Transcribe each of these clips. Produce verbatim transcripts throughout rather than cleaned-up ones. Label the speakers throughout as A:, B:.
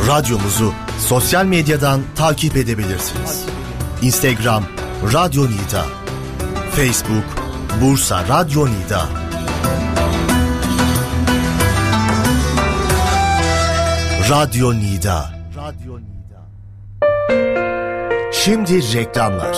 A: Radyomuzu sosyal medyadan takip edebilirsiniz. Instagram Radyo Nida, Facebook Bursa Radyo Nida. Radyo Nida. Radyo Nida. Şimdi reklamlar.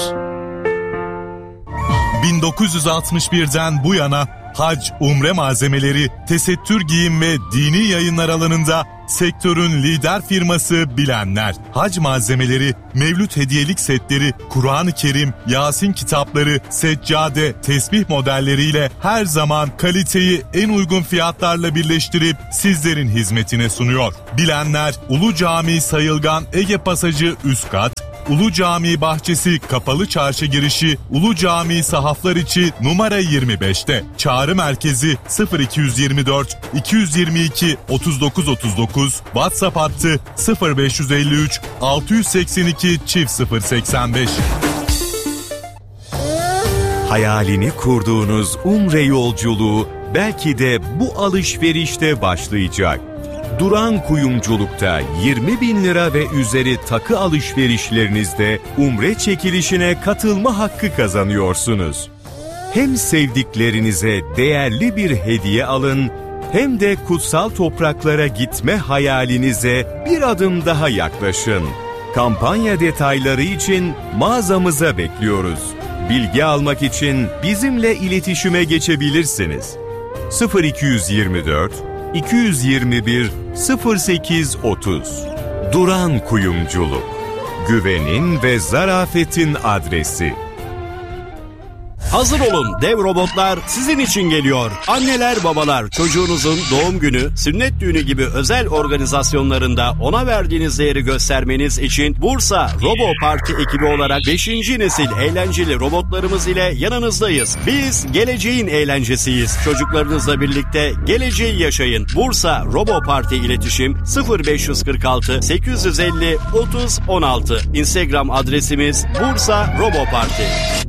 B: bin dokuz yüz altmış birden bu yana hac, umre malzemeleri, tesettür giyim ve dini yayınlar alanında sektörün lider firması Bilenler. Hac malzemeleri, mevlüt hediyelik setleri, Kur'an-ı Kerim, Yasin kitapları, seccade, tesbih modelleriyle her zaman kaliteyi en uygun fiyatlarla birleştirip sizlerin hizmetine sunuyor. Bilenler, Ulu Cami Sayılgan Ege Pasajı üst kat, Ulu Cami Bahçesi Kapalı Çarşı girişi Ulu Cami Sahaflar içi numara yirmi beşte. Çağrı merkezi sıfır iki yirmi dört iki yirmi iki otuz dokuz otuz dokuz, WhatsApp hattı sıfır beş yüz elli üç altı yüz seksen iki çift sıfır seksen beş.
C: Hayalini kurduğunuz umre yolculuğu belki de bu alışverişte başlayacak. Duran Kuyumculuk'ta yirmi bin lira ve üzeri takı alışverişlerinizde umre çekilişine katılma hakkı kazanıyorsunuz. Hem sevdiklerinize değerli bir hediye alın, hem de kutsal topraklara gitme hayalinize bir adım daha yaklaşın. Kampanya detayları için mağazamıza bekliyoruz. Bilgi almak için bizimle iletişime geçebilirsiniz. sıfır iki yirmi dört iki yirmi bir sıfır sekiz otuz. Duran Kuyumculuk. Güvenin ve zarafetin adresi.
D: Hazır olun, dev robotlar sizin için geliyor. Anneler, babalar, çocuğunuzun doğum günü, sünnet düğünü gibi özel organizasyonlarında ona verdiğiniz değeri göstermeniz için Bursa Robo Parti ekibi olarak beşinci nesil eğlenceli robotlarımız ile yanınızdayız. Biz geleceğin eğlencesiyiz. Çocuklarınızla birlikte geleceği yaşayın. Bursa Robo Parti iletişim sıfır beş kırk altı sekiz yüz elli otuz on altı. Instagram adresimiz Bursa Robo Parti.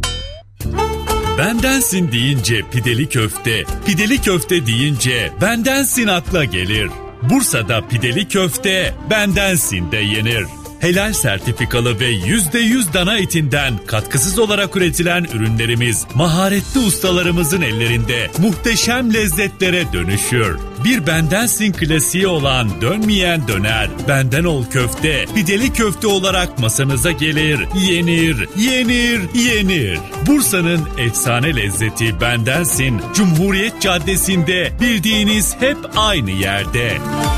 E: Bendensin deyince pideli köfte, pideli köfte deyince bendensin akla gelir. Bursa'da pideli köfte bendensin de yenir. Helal sertifikalı ve yüzde yüz dana etinden katkısız olarak üretilen ürünlerimiz maharetli ustalarımızın ellerinde muhteşem lezzetlere dönüşür. Bir bendensin klasiği olan dönmeyen döner, benden ol köfte, pideli köfte olarak masanıza gelir, yenir, yenir, yenir. Bursa'nın efsane lezzeti bendensin, Cumhuriyet Caddesi'nde, bildiğiniz hep aynı yerde.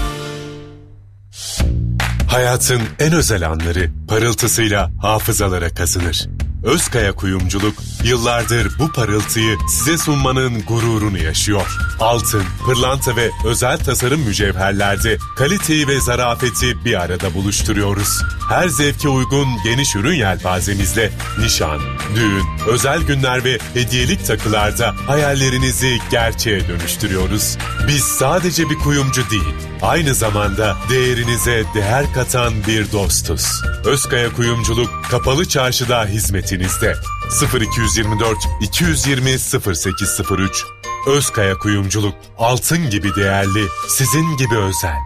F: Hayatın en özel anları parıltısıyla hafızalara kazınır. Özkaya Kuyumculuk yıllardır bu parıltıyı size sunmanın gururunu yaşıyor. Altın, pırlanta ve özel tasarım mücevherlerde kaliteyi ve zarafeti bir arada buluşturuyoruz. Her zevke uygun geniş ürün yelpazemizle nişan, düğün, özel günler ve hediyelik takılarda hayallerinizi gerçeğe dönüştürüyoruz. Biz sadece bir kuyumcu değil, aynı zamanda değerinize değer katan bir dostuz. Özkaya Kuyumculuk Kapalı Çarşı'da hizmetinizde. sıfır iki yirmi dört iki yirmi sıfır sekiz sıfır üç. Özkaya Kuyumculuk, altın gibi değerli, sizin gibi özel.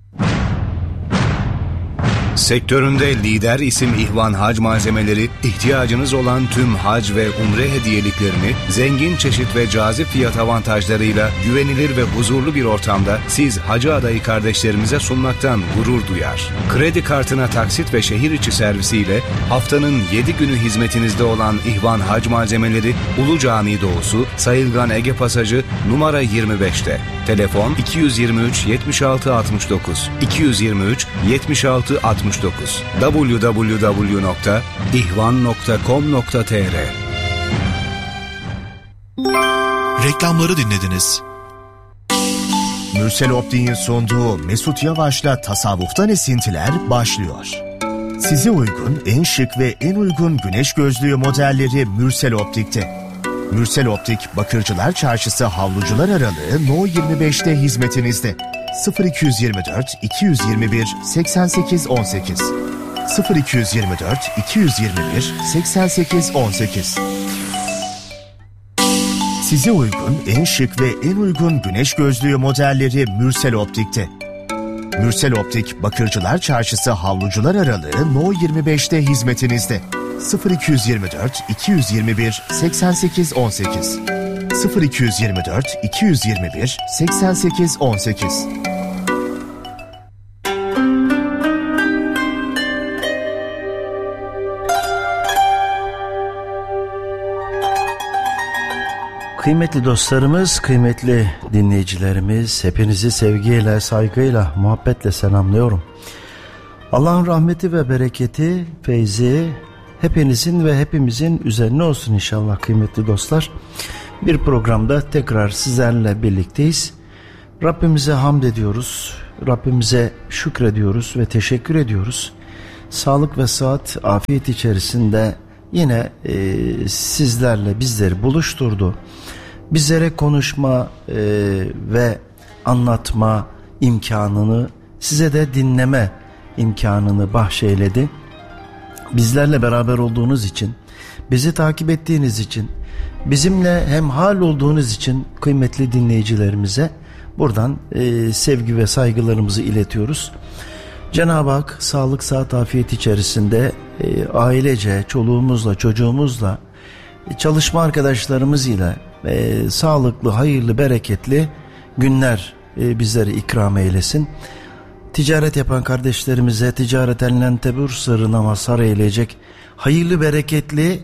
G: Sektöründe lider isim İhvan Hac Malzemeleri, ihtiyacınız olan tüm hac ve umre hediyeliklerini zengin çeşit ve cazip fiyat avantajlarıyla güvenilir ve huzurlu bir ortamda siz hacı adayı kardeşlerimize sunmaktan gurur duyar. Kredi kartına taksit ve şehir içi servisiyle haftanın yedi günü hizmetinizde olan İhvan Hac Malzemeleri, Ulu Cami Doğusu, Sayılgan Ege Pasajı numara yirmi beşte. Telefon iki yirmi üç yetmiş altı altmış dokuz iki yirmi üç yetmiş altı altmış dokuz double-u double-u double-u nokta ihvan nokta com nokta tr.
H: Reklamları dinlediniz.
A: Mürsel Optik'in sunduğu Mesut Yavaş'la Tasavvuftan Esintiler başlıyor. Size uygun en şık ve en uygun güneş gözlüğü modelleri Mürsel Optik'te. Mürsel Optik, Bakırcılar Çarşısı Havlucular Aralığı No yirmi beşte hizmetinizde. sıfır iki yirmi dört iki yirmi bir seksen sekiz on sekiz sıfır iki yirmi dört iki yirmi bir seksen sekiz on sekiz. Size uygun en şık ve en uygun güneş gözlüğü modelleri Mürsel Optik'te. Mürsel Optik Bakırcılar Çarşısı Havlucular Aralığı No yirmi beşte hizmetinizde. sıfır iki yirmi dört iki yüz yirmi bir seksen sekiz on sekiz sıfır iki yirmi dört iki yüz yirmi bir seksen sekiz on sekiz.
I: Kıymetli dostlarımız, kıymetli dinleyicilerimiz, hepinizi sevgiyle, saygıyla, muhabbetle selamlıyorum. Allah'ın rahmeti ve bereketi, feyzi hepinizin ve hepimizin üzerine olsun inşallah kıymetli dostlar. Bir programda tekrar sizlerle birlikteyiz. Rabbimize hamd ediyoruz, Rabbimize şükrediyoruz ve teşekkür ediyoruz. Sağlık ve sıhhat, afiyet içerisinde yine e, sizlerle bizleri buluşturdu. Bizlere konuşma e, ve anlatma imkanını, size de dinleme imkanını bahşeyledi. Bizlerle beraber olduğunuz için, bizi takip ettiğiniz için, bizimle hemhal olduğunuz için kıymetli dinleyicilerimize buradan e, sevgi ve saygılarımızı iletiyoruz. Cenab-ı Hak sağlık, sıhhat, afiyet içerisinde e, ailece, çoluğumuzla, çocuğumuzla, e, çalışma arkadaşlarımızla e, sağlıklı, hayırlı, bereketli günler e, bizlere ikram eylesin. Ticaret yapan kardeşlerimize ticareten len tebur sırrına mazhar eyleyecek hayırlı, bereketli,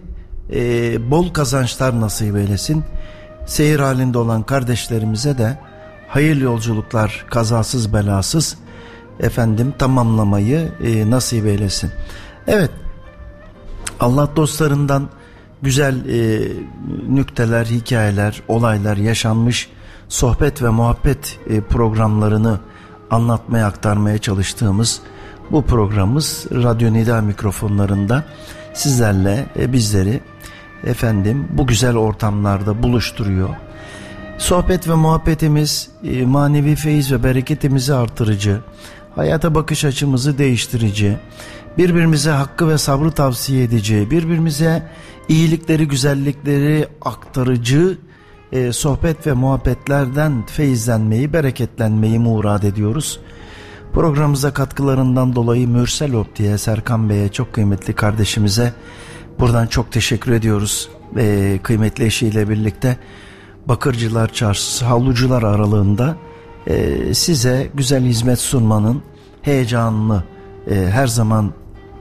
I: e, bol kazançlar nasip eylesin. Seyir halinde olan kardeşlerimize de hayırlı yolculuklar, kazasız belasız efendim tamamlamayı e, nasip eylesin. Evet, Allah dostlarından güzel e, nükteler, hikayeler, olaylar yaşanmış, sohbet ve muhabbet e, programlarını anlatmaya, aktarmaya çalıştığımız bu programımız Radyo Nida mikrofonlarında sizlerle e, bizleri efendim bu güzel ortamlarda buluşturuyor. Sohbet ve muhabbetimiz e, manevi feyiz ve bereketimizi artırıcı, hayata bakış açımızı değiştirici, birbirimize hakkı ve sabrı tavsiye edici, birbirimize iyilikleri, güzellikleri aktarıcı e, sohbet ve muhabbetlerden feyizlenmeyi, bereketlenmeyi murad ediyoruz. Programımıza katkılarından dolayı Mürsel Optik'e, Serkan Bey'e, çok kıymetli kardeşimize buradan çok teşekkür ediyoruz. E, kıymetli eşiyle birlikte Bakırcılar Çarşısı Havlucular Aralığında e, size güzel hizmet sunmanın heyecanını e, her zaman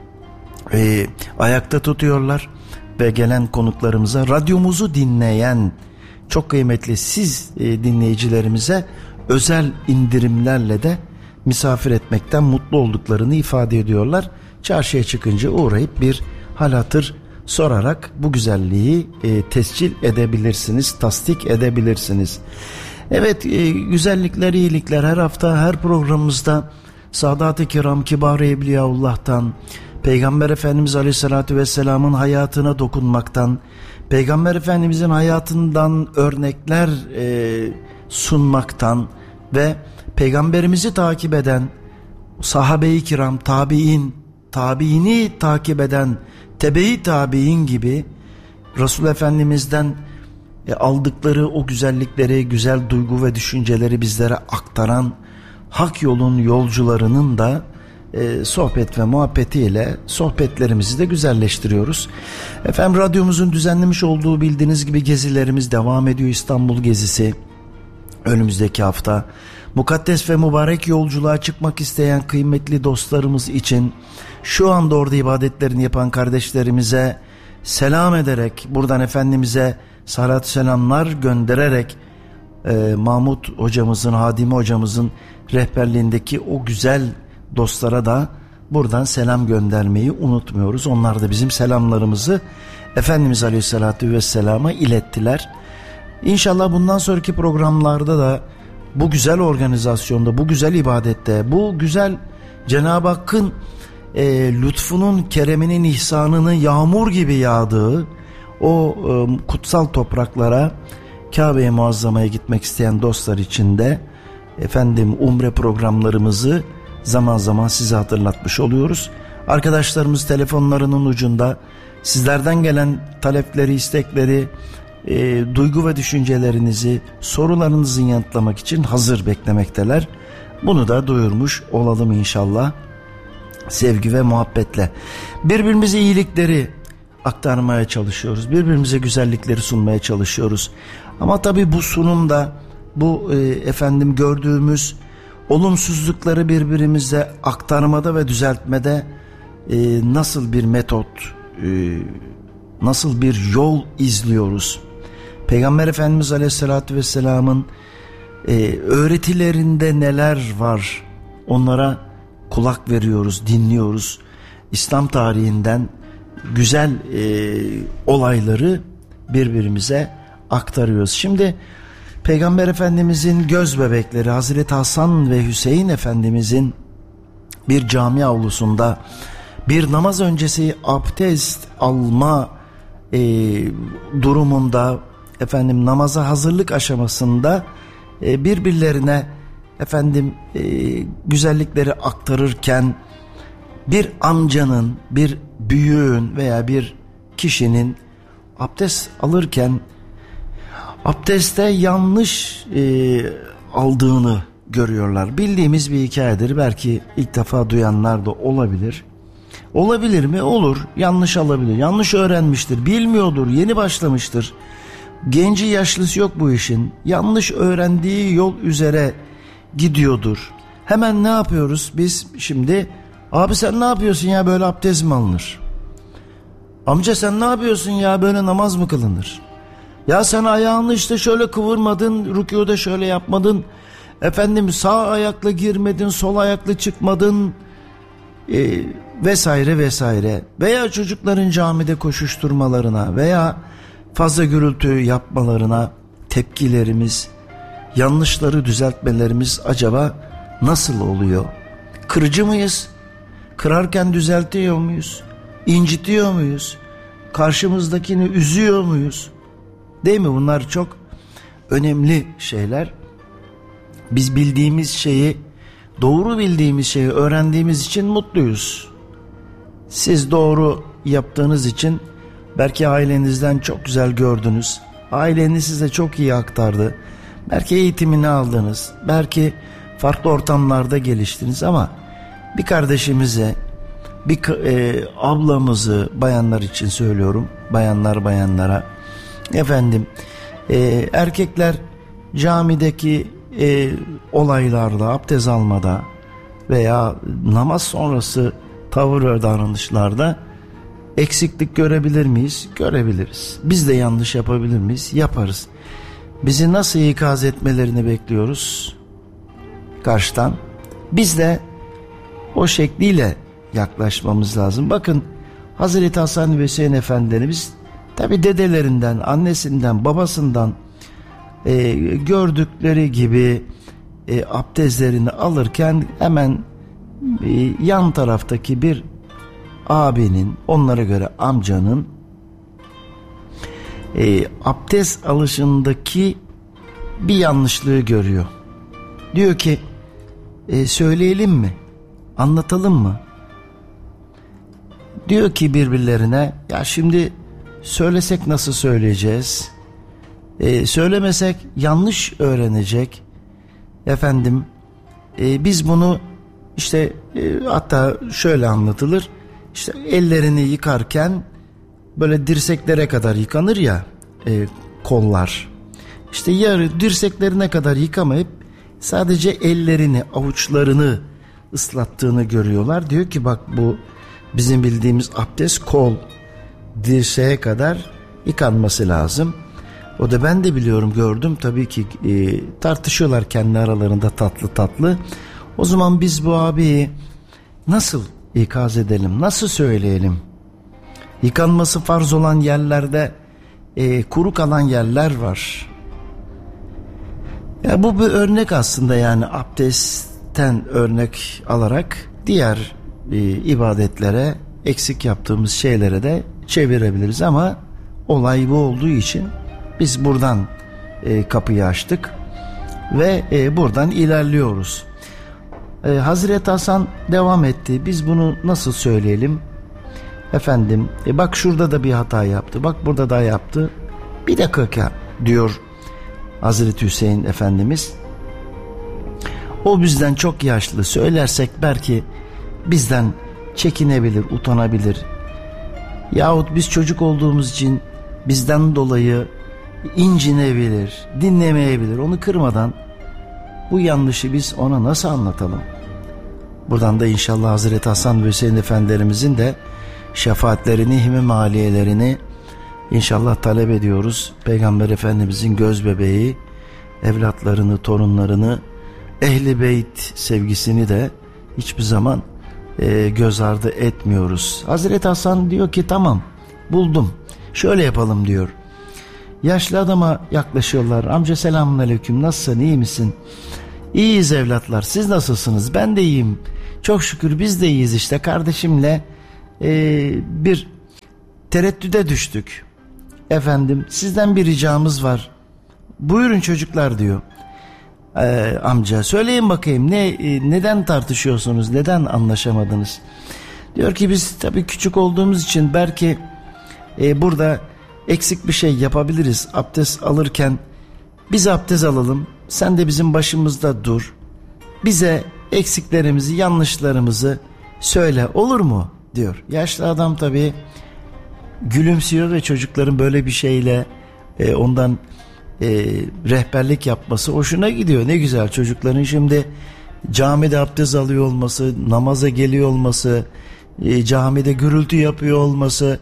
I: e, ayakta tutuyorlar ve gelen konuklarımıza, radyomuzu dinleyen çok kıymetli siz e, dinleyicilerimize özel indirimlerle de misafir etmekten mutlu olduklarını ifade ediyorlar. Çarşıya çıkınca uğrayıp bir hal hatır sorarak bu güzelliği e, tescil edebilirsiniz, tasdik edebilirsiniz. Evet, e, güzellikler, iyilikler her hafta, her programımızda Sadat-ı Kiram, Kibar-ı Evliyaullah'tan, Peygamber Efendimiz Aleyhisselatü Vesselam'ın hayatına dokunmaktan, Peygamber Efendimizin hayatından örnekler e, sunmaktan ve Peygamberimizi takip eden sahabe-i kiram, tabi'in, tabi'ini takip eden tebe-i tabi'in gibi Resul Efendimiz'den e, aldıkları o güzellikleri, güzel duygu ve düşünceleri bizlere aktaran hak yolun yolcularının da e, sohbet ve muhabbetiyle sohbetlerimizi de güzelleştiriyoruz. Efendim, radyomuzun düzenlemiş olduğu bildiğiniz gibi gezilerimiz devam ediyor. İstanbul gezisi önümüzdeki hafta. Mukaddes ve mübarek yolculuğa çıkmak isteyen kıymetli dostlarımız için şu anda orada ibadetlerini yapan kardeşlerimize selam ederek, buradan Efendimiz'e salat selamlar göndererek e, Mahmut hocamızın, Hadimi hocamızın rehberliğindeki o güzel dostlara da buradan selam göndermeyi unutmuyoruz. Onlar da bizim selamlarımızı Efendimiz Aleyhisselatü Vesselam'a ilettiler. İnşallah bundan sonraki programlarda da bu güzel organizasyonda, bu güzel ibadette, bu güzel Cenab-ı Hakk'ın e, lütfunun, kereminin, ihsanının yağmur gibi yağdığı o e, kutsal topraklara, Kabe-i Muazzama'ya gitmek isteyen dostlar için de efendim umre programlarımızı zaman zaman size hatırlatmış oluyoruz. Arkadaşlarımız telefonlarının ucunda sizlerden gelen talepleri, istekleri, e, duygu ve düşüncelerinizi, sorularınızı yanıtlamak için hazır beklemekteler. Bunu da duyurmuş olalım inşallah. Sevgi ve muhabbetle. Birbirimize iyilikleri aktarmaya çalışıyoruz. Birbirimize güzellikleri sunmaya çalışıyoruz. Ama tabii bu sunumda, bu e, efendim gördüğümüz olumsuzlukları birbirimize aktarmada ve düzeltmede e, nasıl bir metot, e, nasıl bir yol izliyoruz? Peygamber Efendimiz Aleyhisselatü Vesselam'ın e, öğretilerinde neler var? Onlara kulak veriyoruz, dinliyoruz. İslam tarihinden güzel e, olayları birbirimize aktarıyoruz. Şimdi Peygamber Efendimizin göz bebekleri Hazreti Hasan ve Hüseyin Efendimizin bir cami avlusunda bir namaz öncesi abdest alma e, durumunda, efendim namaza hazırlık aşamasında e, birbirlerine efendim e, güzellikleri aktarırken bir amcanın, bir büyüğün veya bir kişinin abdest alırken abdeste yanlış e, aldığını görüyorlar. Bildiğimiz bir hikayedir. Belki ilk defa duyanlar da olabilir. Olabilir mi? Olur. Yanlış alabilir. Yanlış öğrenmiştir. Bilmiyordur. Yeni başlamıştır. Genci yaşlısı yok bu işin. Yanlış öğrendiği yol üzere gidiyordur. Hemen ne yapıyoruz? Biz şimdi, abi sen ne yapıyorsun ya, böyle abdest mi alınır? Amca sen ne yapıyorsun ya, böyle namaz mı kılınır? Ya sen ayağını işte şöyle kıvırmadın, rükûda şöyle yapmadın, efendim sağ ayakla girmedin, sol ayakla çıkmadın e, vesaire vesaire. Veya çocukların camide koşuşturmalarına veya fazla gürültü yapmalarına tepkilerimiz, yanlışları düzeltmelerimiz acaba nasıl oluyor? Kırıcı mıyız? Kırarken düzeltiyor muyuz? İncitiyor muyuz? Karşımızdakini üzüyor muyuz? Değil mi? Bunlar çok önemli şeyler. Biz bildiğimiz şeyi, doğru bildiğimiz şeyi öğrendiğimiz için mutluyuz. Siz doğru yaptığınız için belki ailenizden çok güzel gördünüz. Aileniz size çok iyi aktardı. Belki eğitimini aldınız. Belki farklı ortamlarda geliştiniz ama bir kardeşimize, bir e, ablamızı, bayanlar için söylüyorum, bayanlar bayanlara, efendim e, erkekler camideki e, olaylarda, abdest almada veya namaz sonrası tavır ve davranışlarda eksiklik görebilir miyiz? Görebiliriz. Biz de yanlış yapabilir miyiz? Yaparız. Bizi nasıl ikaz etmelerini bekliyoruz karşıdan? Biz de o şekliyle yaklaşmamız lazım. Bakın Hazreti Hasan ve Hüseyin Efendilerimiz tabi dedelerinden, annesinden, babasından e, gördükleri gibi e, abdestlerini alırken hemen e, yan taraftaki bir abinin, onlara göre amcanın e, abdest alışındaki bir yanlışlığı görüyor. Diyor ki e, söyleyelim mi? Anlatalım mı? Diyor ki birbirlerine, ya şimdi söylesek nasıl söyleyeceğiz? Ee, söylemesek yanlış öğrenecek. Efendim e, biz bunu işte e, hatta şöyle anlatılır. İşte ellerini yıkarken böyle dirseklere kadar yıkanır ya e, kollar. İşte yarı dirseklerine kadar yıkamayıp sadece ellerini, avuçlarını ıslattığını görüyorlar. Diyor ki bak bu bizim bildiğimiz abdest kol, dirseğe kadar yıkanması lazım. O da ben de biliyorum, gördüm tabii ki e, tartışıyorlar kendi aralarında tatlı tatlı. O zaman biz bu abiyi nasıl ikaz edelim, nasıl söyleyelim? Yıkanması farz olan yerlerde e, kuru kalan yerler var. Ya bu bir örnek aslında, yani abdestten örnek alarak diğer e, ibadetlere, eksik yaptığımız şeylere de çevirebiliriz ama olay bu olduğu için biz buradan e, kapıyı açtık ve e, buradan ilerliyoruz. E, Hazreti Hasan devam etti. Biz bunu nasıl söyleyelim? Efendim e, bak şurada da bir hata yaptı, bak burada da yaptı. Bir dakika diyor Hazreti Hüseyin Efendimiz. O bizden çok yaşlı, söylersek belki bizden çekinebilir, utanabilir. Yahut biz çocuk olduğumuz için bizden dolayı incinebilir, dinlemeyebilir. Onu kırmadan bu yanlışı biz ona nasıl anlatalım? Buradan da inşallah Hazreti Hasan ve Hüseyin Efendilerimizin de şefaatlerini, himme maliyelerini inşallah talep ediyoruz. Peygamber Efendimizin göz bebeği, evlatlarını, torunlarını, Ehl-i Beyt sevgisini de hiçbir zaman e, göz ardı etmiyoruz. Hazreti Hasan diyor ki tamam, buldum, şöyle yapalım diyor. Yaşlı adama yaklaşıyorlar. Amca selamünaleyküm, nasılsın, iyi misin? İyiyiz evlatlar, siz nasılsınız? Ben de iyiyim, çok şükür biz de iyiyiz işte. Kardeşimle e, bir tereddüde düştük. Efendim, sizden bir ricamız var. Buyurun çocuklar diyor. Ee, amca söyleyin bakayım, ne e, neden tartışıyorsunuz, neden anlaşamadınız? Diyor ki biz tabii küçük olduğumuz için belki e, burada eksik bir şey yapabiliriz. Abdest alırken biz abdest alalım, sen de bizim başımızda dur, bize eksiklerimizi, yanlışlarımızı söyle, olur mu diyor. Yaşlı adam tabii gülümsüyor ve çocukların böyle bir şeyle e, ondan e, rehberlik yapması hoşuna gidiyor. Ne güzel, çocukların şimdi camide abdest alıyor olması, namaza geliyor olması, e, camide gürültü yapıyor olması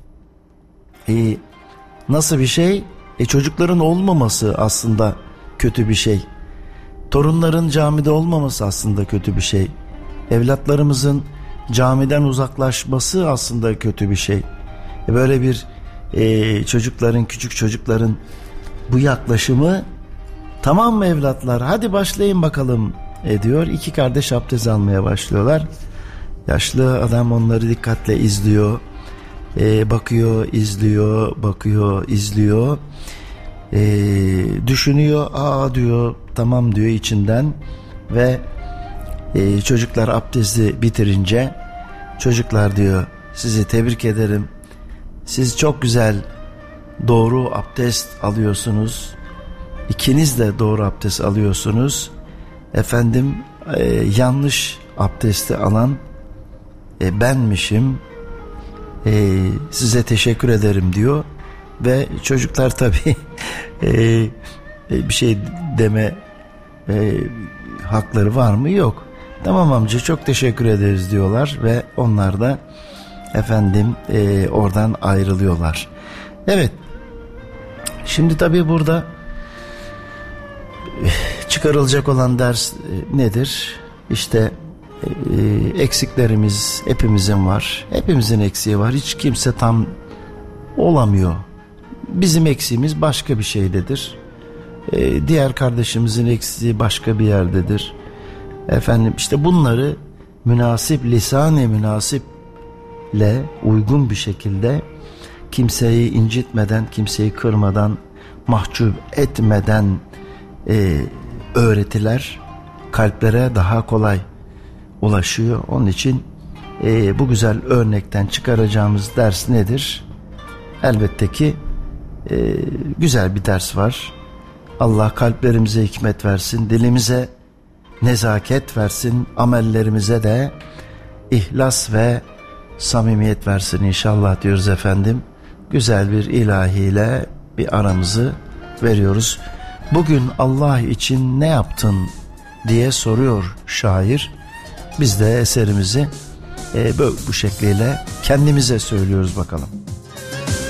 I: e, nasıl bir şey? E, çocukların olmaması aslında kötü bir şey. Torunların camide olmaması aslında kötü bir şey. Evlatlarımızın camiden uzaklaşması aslında kötü bir şey. E, böyle bir e, çocukların, küçük çocukların bu yaklaşımı, tamam mı evlatlar, hadi başlayın bakalım e, diyor. İki kardeş abdest almaya başlıyorlar. Yaşlı adam onları dikkatle izliyor. E, bakıyor, izliyor, bakıyor, izliyor. E, düşünüyor, aa diyor, tamam diyor içinden. Ve e, çocuklar abdesti bitirince, çocuklar diyor, sizi tebrik ederim. Siz çok güzel doğru abdest alıyorsunuz. İkiniz de doğru abdest alıyorsunuz. Efendim e, yanlış abdesti alan e, benmişim. E, size teşekkür ederim diyor. Ve çocuklar tabii e, e, bir şey deme e, hakları var mı? Yok. Tamam amca, çok teşekkür ederiz diyorlar ve onlar da efendim e, oradan ayrılıyorlar. Evet. Şimdi tabii burada çıkarılacak olan ders nedir? İşte e, eksiklerimiz hepimizin var. Hepimizin eksiği var. Hiç kimse tam olamıyor. Bizim eksiğimiz başka bir şeydedir. E, diğer kardeşimizin eksiği başka bir yerdedir. Efendim işte bunları münasip, lisan-ı münasiple uygun bir şekilde, kimseyi incitmeden, kimseyi kırmadan, mahcup etmeden e, öğretiler kalplere daha kolay ulaşıyor. Onun için e, bu güzel örnekten çıkaracağımız ders nedir? Elbette ki e, güzel bir ders var. Allah kalplerimize hikmet versin, dilimize nezaket versin, amellerimize de ihlas ve samimiyet versin inşallah diyoruz efendim. Güzel bir ilahiyle bir aramızı veriyoruz. Bugün Allah için ne yaptın diye soruyor şair. Biz de eserimizi e, bu, bu şekliyle kendimize söylüyoruz bakalım.